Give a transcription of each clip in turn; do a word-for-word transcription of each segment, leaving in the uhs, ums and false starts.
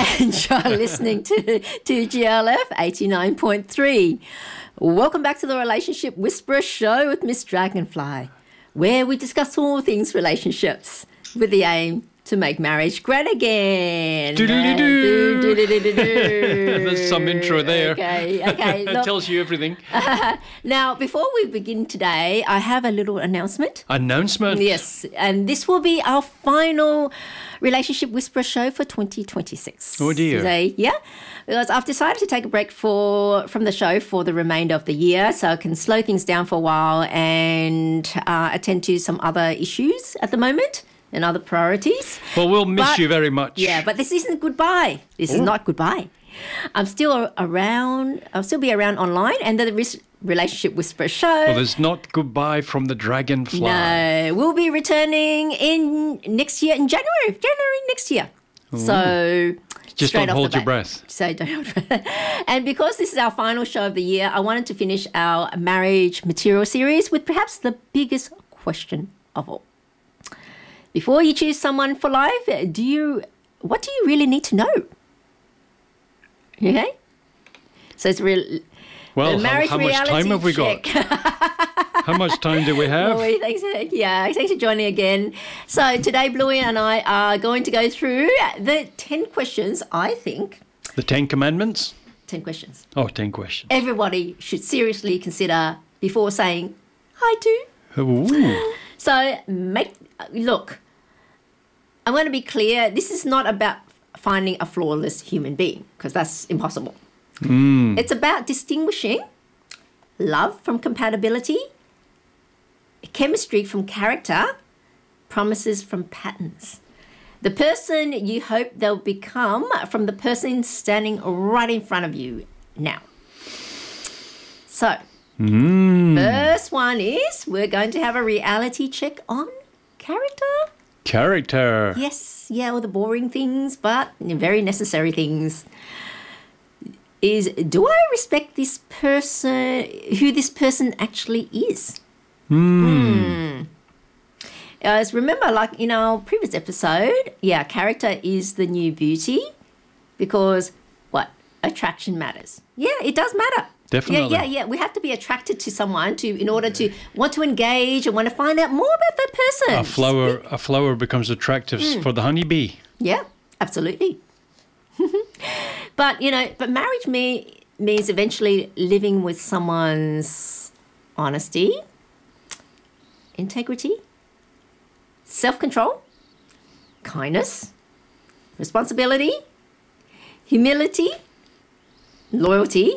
And you're listening to, to G L F eighty-nine point three. Welcome back to the Relationship Whisperer Show with Miss Dragonfly, where we discuss all things relationships with the aim to make marriage great again. Do-do-do-do. There's some intro there. Okay, okay. It tells you everything. Uh, now, before we begin today, I have a little announcement. Announcement? Yes, and this will be our final Relationship Whisperer Show for twenty twenty-six. Oh, dear. Today, yeah, because I've decided to take a break for from the show for the remainder of the year, so I can slow things down for a while and uh, attend to some other issues at the moment and other priorities. Well, we'll miss But- you very much. Yeah, but this isn't goodbye. This is Oh. not goodbye. I'm still a- around. I'll still be around online, and the Ris- Relationship Whisperer Show. Well, there's not goodbye from the dragonfly. No, we'll be returning in next year in January. January next year. So Just straight don't off hold the your bat. breath. So don't hold your breath. And because this is our final show of the year, I wanted to finish our marriage material series with perhaps the biggest question of all. Before you choose someone for life, do you what do you really need to know? Okay? So it's real. Well, the how, marriage how much time reality have we check. got? How much time do we have? Bluey, thanks for, yeah, thanks for joining again. So today, Bluey and I are going to go through the ten questions, I think, The Ten Commandments? ten questions Oh, ten questions. everybody should seriously consider before saying, I do. Ooh. So make, look, I'm going to be clear. This is not about finding a flawless human being, because that's impossible. Mm. It's about distinguishing love from compatibility, chemistry from character, promises from patterns. The person you hope they'll become from the person standing right in front of you now. So, Mm. first one is we're going to have a reality check on character. Character. Yes, yeah, all the boring things, but very necessary things. Is do I respect this person, who this person actually is? Mm. As remember, like in our previous episode, yeah, character is the new beauty because what? Attraction matters. Yeah, it does matter. Definitely. Yeah, yeah, yeah. We have to be attracted to someone to in order to want to engage and want to find out more about that person. A flower, a flower becomes attractive Hmm. for the honeybee. Yeah, absolutely. But, you know, but marriage me, means eventually living with someone's honesty, integrity, self-control, kindness, responsibility, humility, loyalty,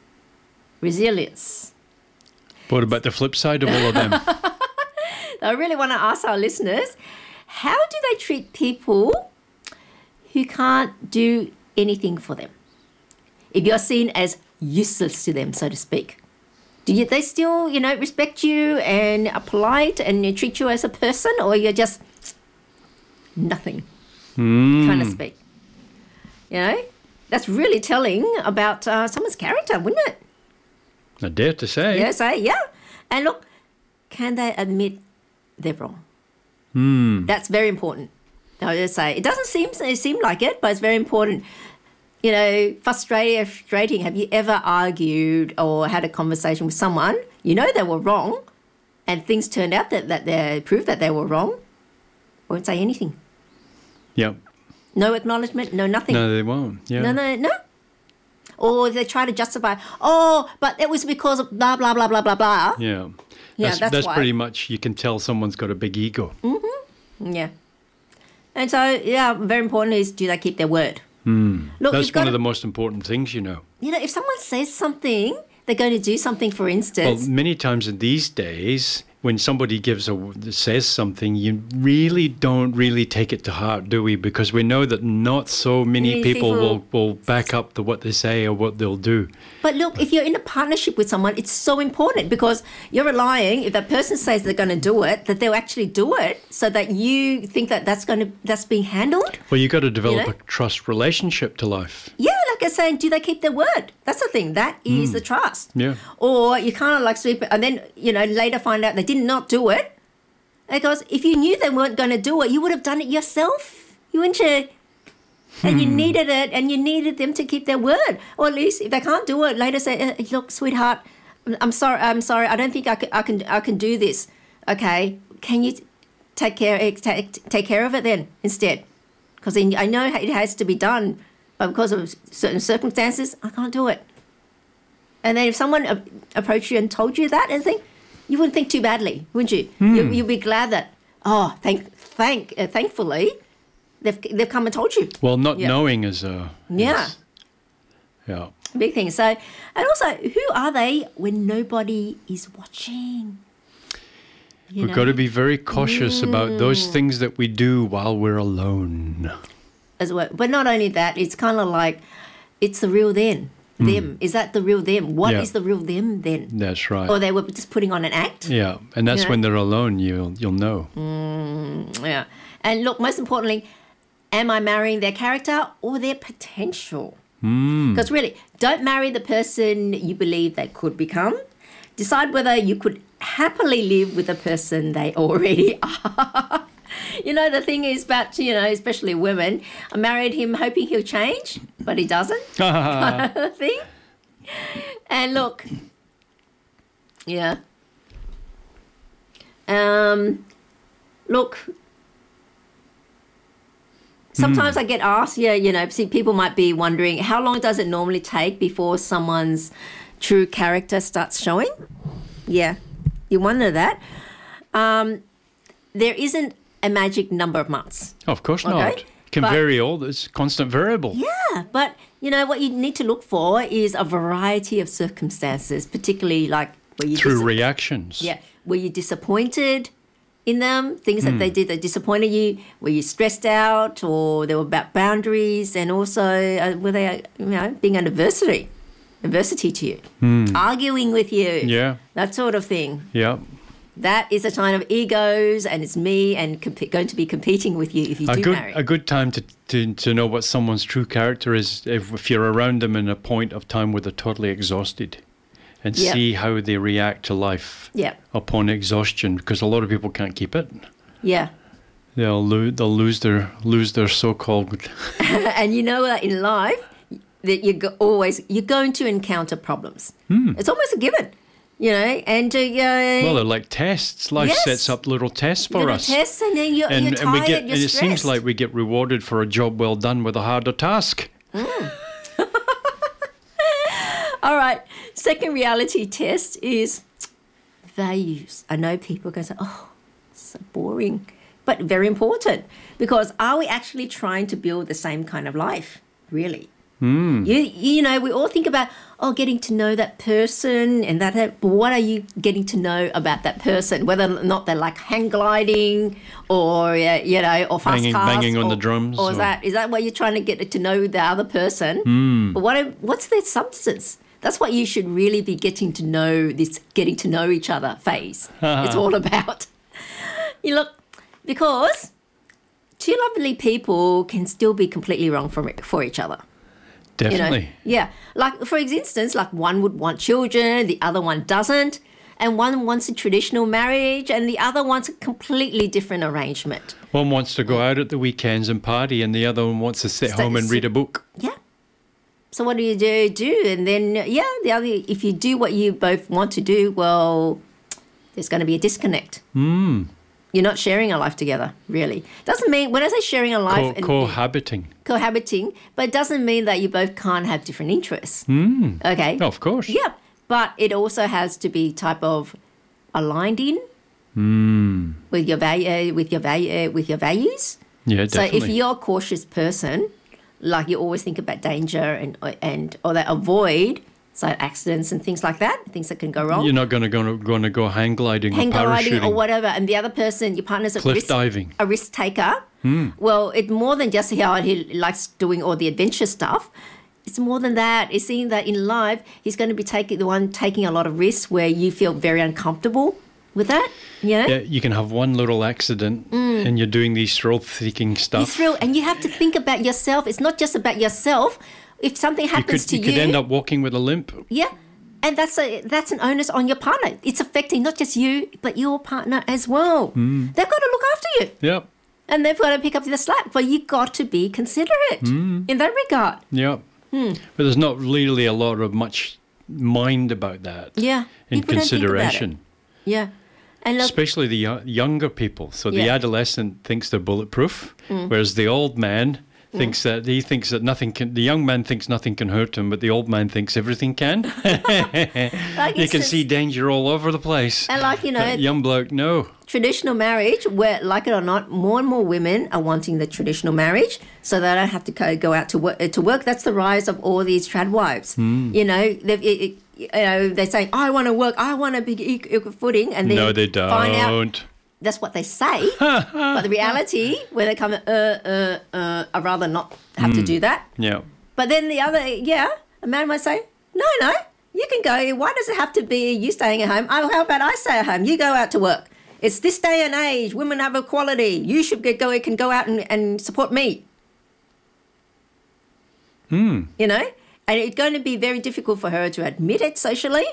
resilience. What about the flip side of all of them? I really want to ask our listeners, how do they treat people who can't do anything for them? If you're seen as useless to them, so to speak, do you, they still, you know, respect you and are polite and they treat you as a person, or you're just nothing, Mm. kind of speak? You know, that's really telling about uh, someone's character, wouldn't it? I dare to say. Yes, I, yeah. And look, can they admit they're wrong? Mm. That's very important. I just say it doesn't seem it seem like it, but it's very important. You know, frustrating. Frustrating. Have you ever argued or had a conversation with someone? You know they were wrong, and things turned out that that they proved that they were wrong. Won't say anything. Yep. No acknowledgement. No nothing. No, they won't. Yeah. No, no, no. Or they try to justify. Oh, but it was because of blah blah blah blah blah blah. Yeah. Yeah, that's, that's that's why. pretty much, you can tell someone's got a big ego. Yeah. And so, yeah, very important is do they keep their word? Mm. Look, That's you've got one to- of the most important things, you know. You know, if someone says something, they're going to do something, for instance. Well, many times in these days, when somebody gives a says something, you really don't really take it to heart, do we? Because we know that not so many Many people, people- will, will back up the, what they say or what they'll do. But look, if you're in a partnership with someone, it's so important because you're relying, if that person says they're going to do it, that they'll actually do it so that you think that that's going to, that's being handled. Well, you've got to develop know? a trust relationship to life. Yeah, like I said, do they keep their word? That's the thing. That is the trust. Yeah. Or you kind of like sweep it, and then, you know, later find out they did not do it. Because if you knew they weren't going to do it, you would have done it yourself. You wouldn't you? And you needed it, and you needed them to keep their word. Or at least if they can't do it, later say, "Uh, look, sweetheart, I'm sorry, I'm sorry, I don't think I can, I can, I can do this. Okay, can you take care, take, take care of it then instead? Because I know it has to be done, but because of certain circumstances, I can't do it." And then if someone a- approached you and told you that, and think, you wouldn't think too badly, wouldn't you? Hmm. you you'd be glad that, oh, thank, thank, uh, thankfully, they've they've come and told you. Well, not Yeah. knowing is a Yeah. is- yeah. Big thing. So, and also, who are they when nobody is watching? You We've know? got to be very cautious about those things that we do while we're alone. As well. But not only that, it's kind of like, it's the real them. Them. Is that the real them? What is Hmm. Yeah. the real them then? That's right. Or they were just putting on an act? Yeah, and that's You know? when they're alone. You'll you'll know. Yeah. And look, most importantly, am I marrying their character or their potential? Because really, don't marry the person you believe they could become. Decide whether you could happily live with the person they already are. You know, the thing is about, you know, especially women, I married him hoping he'll change, but he doesn't. Kind of thing. And look, yeah. Um, look, sometimes I get asked, yeah, you know, see, people might be wondering, how long does it normally take before someone's true character starts showing? Yeah, you wonder that. Um, there isn't a magic number of months. Of course not. Okay, It can but- vary all. It's constant variable. Yeah, but you know what you need to look for is a variety of circumstances, particularly like where you Through dis- reactions. yeah, were you disappointed in them? Things that they did that disappointed you? Were you stressed out, or they were about boundaries, and also uh, were they, you know, being an adversity, adversity to you, arguing with you, Yeah. that sort of thing. Yeah. That is a sign of egos, and it's me, and comp- going to be competing with you if you A do good marry. a good time to, to, to know what someone's true character is if, if you're around them in a point of time where they're totally exhausted, and Yeah. see how they react to life Yeah, upon exhaustion, because a lot of people can't keep it. yeah. They'll lose they'll lose their lose their so-called And you know that in life, that you go always you're going to encounter problems. It's almost a given, you know. And uh, well, they're like tests. Life Yes. sets up little tests for little us. tests, and then you're, and, you're and tired. we get you're and it seems stressed. like we get rewarded for a job well done with a harder task. All right. Second reality test is values. I know people are going to say, "Oh, so boring," but very important, because are we actually trying to build the same kind of life? Really? You you know, we all think about, oh, getting to know that person and that, that, but what are you getting to know about that person? Whether or not they're like hang gliding, or uh, you know, or fast Banging- cars, banging on or, the drums, or is or- that is that what you're trying to get to know the other person? But what are- what's their substance? That's what you should really be getting to know, this getting to know each other phase. It's all about. You look, because two lovely people can still be completely wrong for for each other. You know? Definitely. Yeah. Like, for instance, like one would want children, the other one doesn't. And one wants a traditional marriage and the other wants a completely different arrangement. One wants to go out at the weekends and party, and the other one wants to sit Stay- home and read a book. Yeah. So what do you do? Do and then yeah, the other, if you do what you both want to do, well, there's going to be a disconnect. Mm. You're not sharing a life together, really. Doesn't mean, when I say sharing a life, Co- and cohabiting. cohabiting, but it doesn't mean that you both can't have different interests. Mm. Okay. Of course. Yeah, but it also has to be type of aligned in Mm. with your value, with your value, with your values. Yeah, So definitely. if you're a cautious person, like you always think about danger and and or that avoid so accidents and things like that, things that can go wrong, You're not going to go going to go hang gliding hang or gliding parachuting, or whatever, and the other person, your partner's a cliff risk, diving. a risk taker. Hmm. Well, it's more than just how he likes doing all the adventure stuff. It's more than that. It's seeing that in life, he's going to be taking the one taking a lot of risks where you feel very uncomfortable with that. You know? Yeah, you can have one little accident, and you're doing these thrill-seeking You stuff. thrill, and you have to think about yourself. It's not just about yourself. If something You happens could to you you, could end up walking with a limp. yeah, and that's a that's an onus on your partner. It's affecting not just you, but your partner as well. Hmm. They've got to look after you. Yep. And they've got to pick up the slack. But you got to be considerate Mm. in that regard. Yeah. Hmm. But there's not really a lot of much mind about that Yeah. in People don't think about it. consideration. Yeah. And look, Especially the yo- younger people. So the Yeah. adolescent thinks they're bulletproof, Mm. whereas the old man thinks that he thinks that nothing can. The young man thinks nothing can hurt him, but the old man thinks everything can. like You it's can just- see danger all over the place. and like, you know, But young bloke, no. traditional marriage, where, like it or not, more and more women are wanting the traditional marriage so they don't have to go, go out to work. To work. That's the rise of all these trad wives. Hmm. You know, they've, it, it, you know, they say, I want to work, I want to be equal footing. And then No, they find out don't. that's what they say. But the reality, when they come, uh, uh, uh, I'd rather not have Hmm. to do that. Yeah. But then the other, yeah, a man might say, no, no, you can go. Why does it have to be you staying at home? Oh, how about I stay at home? You go out to work. It's this day and age. Women have equality. You should get, go, can go out and, and support me. Hmm. You know? And it's going to be very difficult for her to admit it socially.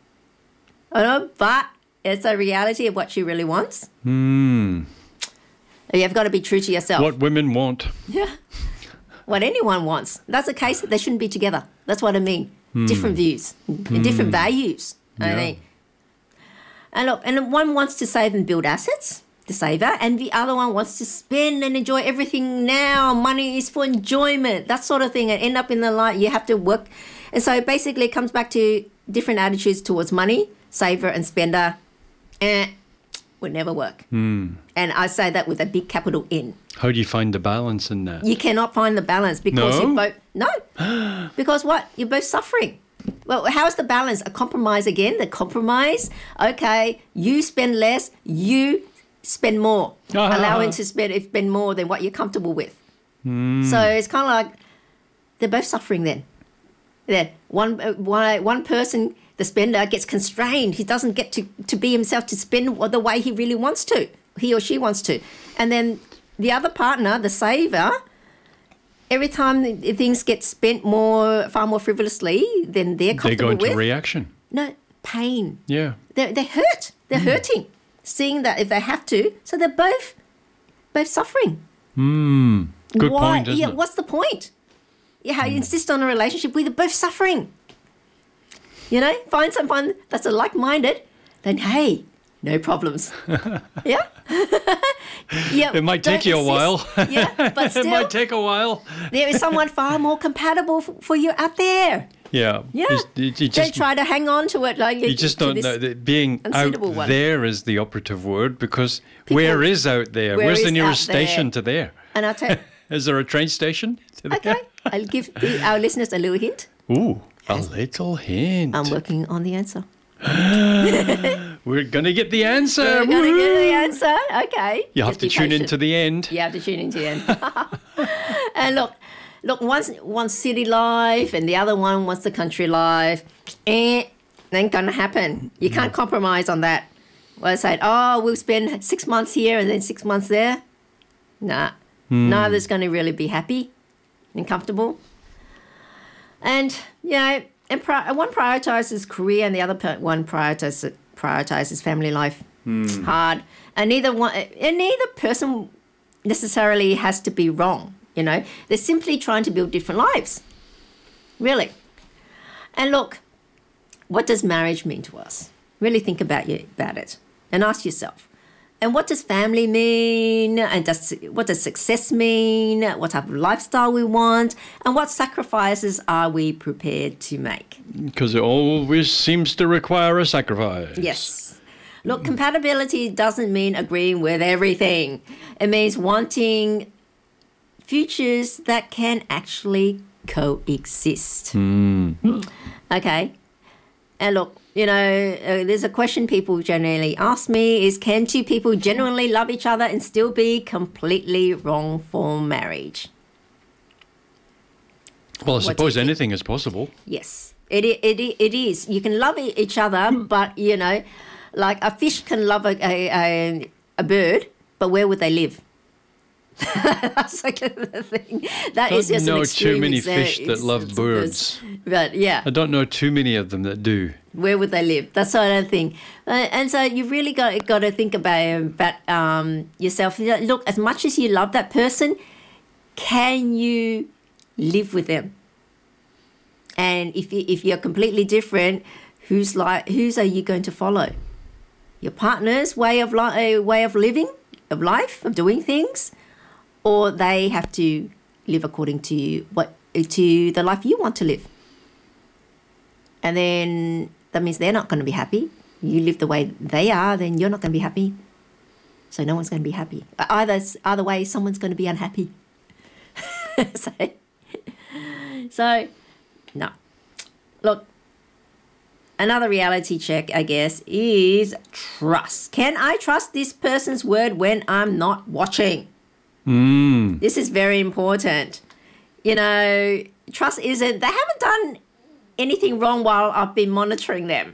I know, but it's a reality of what she really wants. Hmm. You've got to be true to yourself. What women want. Yeah. What anyone wants. That's the case. They shouldn't be together. That's what I mean. Different views, and different values. I Yeah. mean, and look, and one wants to save and build assets, the saver, and the other one wants to spend and enjoy everything now. Money is for enjoyment, that sort of thing, and end up in the light. You have to work, and so basically, it comes back to different attitudes towards money. Saver and spender, eh, would never work. Hmm. And I say that with a big capital N. How do you find the balance in that? You cannot find the balance because No? you're both no, because what you're both suffering. Well, how's the balance? A compromise again. The compromise. Okay, you spend less, you spend more, Ah. allowing to spend spend more than what you're comfortable with. Hmm. So it's kind of like they're both suffering. Then, then one uh, one one person, the spender, gets constrained. He doesn't get to to be himself to spend the way he really wants to. He or she wants to, and then the other partner, the saver, every time the- things get spent more, far more frivolously than they're They comfortable go into with, reaction. no, pain. Yeah. They're, they're hurt. They're hurting, seeing that if they have to. So they're both, both suffering. Hmm. Good Why? point, isn't yeah, it? what's the point? Yeah, you insist on a relationship where they're both suffering. You know, find someone that's a like-minded, then hey, no problems. yeah? yeah. It might take don't you a insist. while. Yeah, but It still, might take a while. there is someone far more compatible f- for you out there. Yeah. Yeah. You, you- you Don't just, try to hang on to it like you just to don't this- know that being out unsuitable one. there is the operative word because People- where is out there? Where Where's the is nearest out there? station to there? And I'll tell Is there a train station? to there? okay, I'll give the, our listeners a little hint. Ooh, a little hint. I'm working on the answer. We're going to get the answer. We're going to Woo! get the answer. Okay. You have Just to be tune patient. into the end. You have to tune into the end. And look, look, one's one's city life and the other one wants the country life. Eh, ain't gonna happen. You can't compromise on that. Well, I said, oh, we'll spend six months here and then six months there. Nah, neither's going to really be happy and comfortable. And you know, and pri- one prioritizes career and the other per- one prioritizes prioritizes family life. It's hard, and neither one and neither person necessarily has to be wrong. You know, they're simply trying to build different lives. Really. And look, what does marriage mean to us? Really think about you about it and ask yourself. And what does family mean? And does what does success mean? What type of lifestyle we want? And what sacrifices are we prepared to make? Because it always seems to require a sacrifice. Yes. Look, compatibility doesn't mean agreeing with everything. It means wanting futures that can actually coexist. Okay. And look, you know, uh, there's a question people generally ask me is, can two people genuinely love each other and still be completely wrong for marriage? Well, I do you suppose think? anything is possible. Yes, it, i- it, i- it is. You can love e- each other, but, you know, like a fish can love a, a, a, a bird, but where would they live? That's like the thing. That Don't is just know an too extreme many exa- fish that love instance. birds. But yeah, I don't know too many of them that do. where would they live? That's the other thing. Uh, and so you've really got got to think about about um, yourself. Look, as much as you love that person, can you live with them? And if you, if you're completely different, who's like whose are you going to follow? Your partner's way of li- uh, way of living, of life, of doing things, or they have to live according to what to the life you want to live. And then that means they're not going to be happy. You live the way they are, then you're not going to be happy. So no one's going to be happy. Either either way, someone's going to be unhappy. so, so, no. Look, another reality check, I guess, is trust. Can I trust this person's word when I'm not watching? Mm. This is very important. You know, trust isn't, they haven't done anything wrong while I've been monitoring them.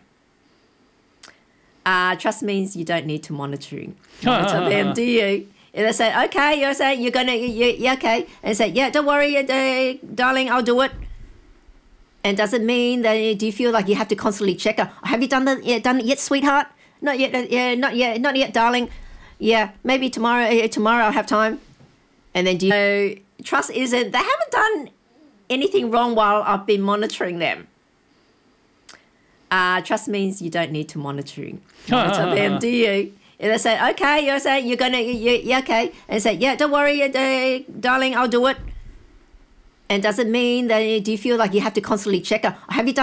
Uh, trust means you don't need to monitoring monitor them, do you? And they say, okay, you say you're gonna, you, you okay, and say, yeah, don't worry, uh, darling, I'll do it. And does it mean that do you feel like you have to constantly check? Uh, have you done the yeah, done it yet, sweetheart? Not yet, uh, yeah, not yet, not yet, darling. Yeah, maybe tomorrow. Uh, tomorrow I'll have time. And then do you know, trust isn't, they haven't done anything wrong while I've been monitoring them. Uh, trust means you don't need to monitoring monitor them, do you? And they say, okay, you say you're gonna, you, you okay, and say, yeah, don't worry, uh, darling, I'll do it. And does it mean that do you feel like you have to constantly check? Uh, have you done